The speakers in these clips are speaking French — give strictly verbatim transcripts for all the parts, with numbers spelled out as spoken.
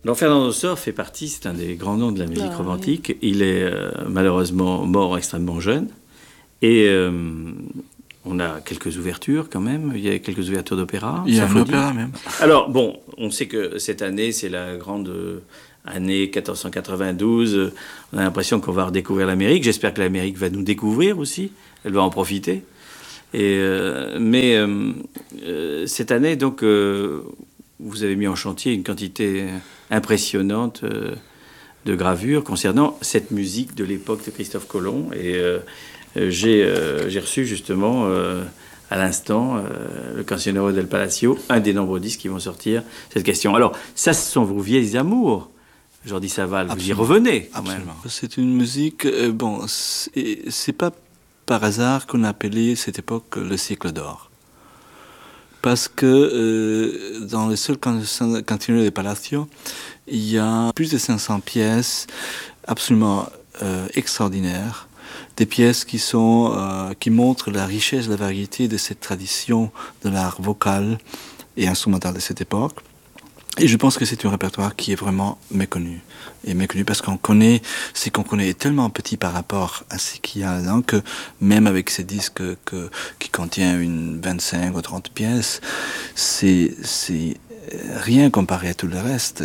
Donc Fernando Sor fait partie, c'est un des grands noms de la musique Ah, romantique. oui. Il est euh, malheureusement mort extrêmement jeune. Et euh, on a quelques ouvertures quand même. Il y a quelques ouvertures d'opéra. Il y a un symphonie. opéra même. Alors bon, on sait que cette année, c'est la grande euh, année quatorze cent quatre-vingt-douze. On a l'impression qu'on va redécouvrir l'Amérique. J'espère que l'Amérique va nous découvrir aussi. Elle va en profiter. Et, euh, mais euh, euh, cette année, donc, euh, vous avez mis en chantier une quantité impressionnante euh, de gravures concernant cette musique de l'époque de Christophe Colomb. Et euh, j'ai, euh, j'ai reçu justement euh, à l'instant euh, le Cancionero del Palacio, un des nombreux disques qui vont sortir, cette question. Alors, ça, ce sont vos vieilles amours, Jordi Savall. Vous y revenez quand même. Absolument. C'est une musique, euh, bon, c'est, c'est pas par hasard qu'on a appelé cette époque le siècle d'or. Parce que euh, dans le seul Cancionero del Palacio, il y a plus de cinq cents pièces absolument euh, extraordinaires, des pièces qui sont euh, qui montrent la richesse, la variété de cette tradition de l'art vocal et instrumental de cette époque. Et je pense que c'est un répertoire qui est vraiment méconnu. Et méconnu parce qu'on connaît, c'est qu'on connaît tellement petit par rapport à ce qu'il y a là, que même avec ces disques que, qui contiennent une vingt-cinq ou trente pièces, c'est, c'est rien comparé à tout le reste.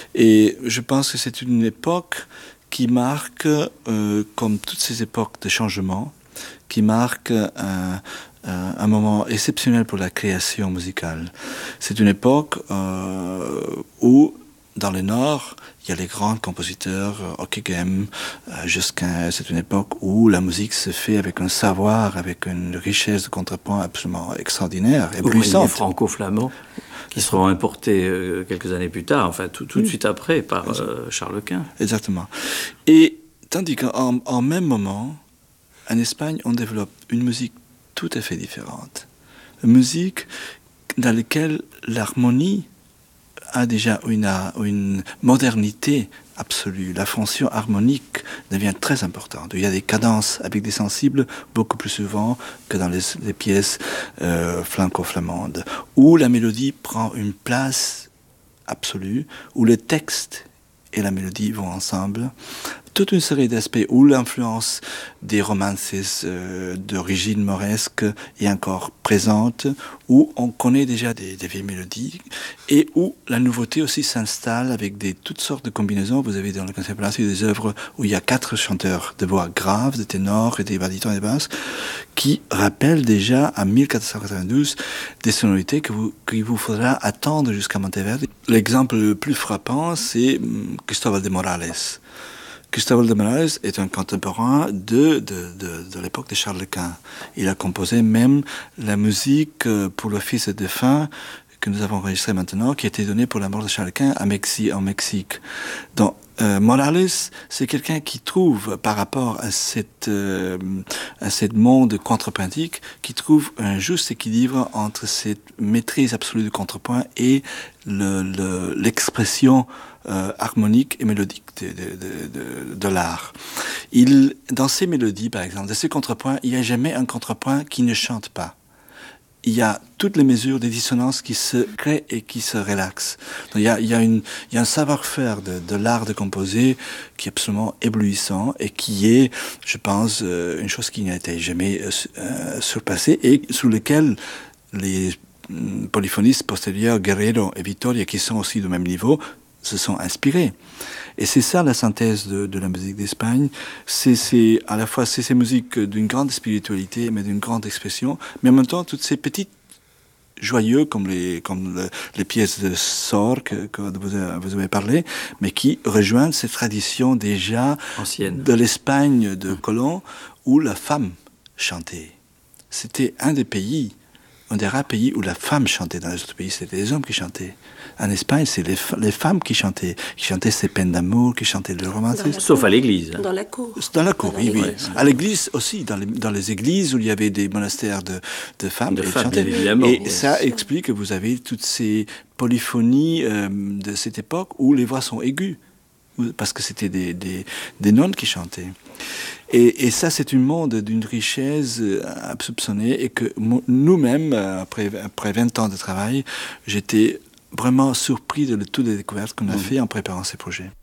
Et je pense que c'est une époque qui marque, euh, comme toutes ces époques de changement, qui marque un, un, un moment exceptionnel pour la création musicale. C'est une époque euh, où, dans le Nord, il y a les grands compositeurs, euh, Ockeghem, euh, jusqu'à c'est une époque où la musique se fait avec un savoir, avec une richesse de contrepoint absolument extraordinaire et éblouissante. Les franco-flamands qui seront importés euh, quelques années plus tard, enfin tout, tout de suite après, par euh, Charles Quint. Exactement. Et tandis qu'en en même moment, en Espagne, on développe une musique tout à fait différente. Une musique dans laquelle l'harmonie a déjà une, une modernité absolue. La fonction harmonique devient très importante. Il y a des cadences avec des sensibles beaucoup plus souvent que dans les, les pièces euh, franco-flamandes, où la mélodie prend une place absolue, où le texte et la mélodie vont ensemble. Toute une série d'aspects où l'influence des romances euh, d'origine mauresque est encore présente, où on connaît déjà des, des vieilles mélodies, et où la nouveauté aussi s'installe avec des, toutes sortes de combinaisons. Vous avez dans le Cancionero del Palacio des œuvres où il y a quatre chanteurs de voix graves, des ténors et des barytons et des basses, qui rappellent déjà à mille quatre cent quatre-vingt-douze des sonorités que vous, qu'il vous faudra attendre jusqu'à Monteverde. L'exemple le plus frappant, c'est Cristóbal de Morales. Cristóbal de Morales est un contemporain de, de, de, de l'époque de Charles Quint. Il a composé même la musique pour le fils de défunt que nous avons enregistré maintenant, qui a été donnée pour la mort de Charles Quint à Mexi, en Mexique. Donc, euh, Morales, c'est quelqu'un qui trouve, par rapport à cette, euh, à cette monde contrepointique, qui trouve un juste équilibre entre cette maîtrise absolue du contrepoint et le, le, l'expression euh, harmonique et mélodique de, de, de, de, de l'art. Il, dans ces mélodies, par exemple, dans ces contrepoints, il n'y a jamais un contrepoint qui ne chante pas. Il y a toutes les mesures des dissonances qui se créent et qui se relaxent. Donc, il y a, il y a, une, il y a un savoir-faire de, de l'art de composer qui est absolument éblouissant et qui est, je pense, euh, une chose qui n'a été jamais euh, surpassée et sous lequel les euh, polyphonistes postérieurs, Guerrero et Vittoria, qui sont aussi du même niveau, se sont inspirés. Et c'est ça la synthèse de, de la musique d'Espagne. C'est, c'est à la fois c'est ces musiques d'une grande spiritualité, mais d'une grande expression, mais en même temps toutes ces petites joyeux comme les comme le, les pièces de Sor que, que vous, avez, vous avez parlé, mais qui rejoignent cette tradition déjà ancienne de l'Espagne de Colomb où la femme chantait. C'était un des pays, un des rares pays où la femme chantait. Dans les autres pays, c'était les hommes qui chantaient. En Espagne, c'est les, les femmes qui chantaient, qui chantaient ces peines d'amour, qui chantaient le romantisme. Sauf à l'église. Dans la cour. Dans la cour, dans oui, oui. Ouais. À l'église aussi, dans les, dans les églises où il y avait des monastères de, de femmes, de elles femmes, chantaient. évidemment. Et oui. ça explique que vous avez toutes ces polyphonies euh, de cette époque où les voix sont aiguës, parce que c'était des, des, des nonnes qui chantaient. Et, et ça, c'est un monde d'une richesse insoupçonnée et que nous-mêmes, après, après vingt ans de travail, j'étais vraiment surpris de toutes les découvertes qu'on a Mmh. fait en préparant ces projets.